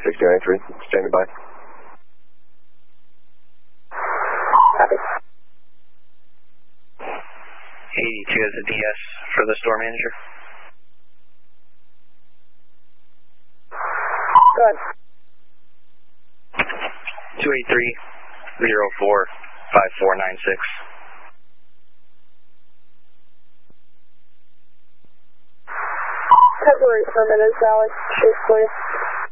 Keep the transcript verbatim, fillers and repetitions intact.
six two nine three, standing by. Copy. eighty-two has a D S for the store manager. Go ahead. two eight three, zero four, five four nine six. February permit is valid. Chase, please.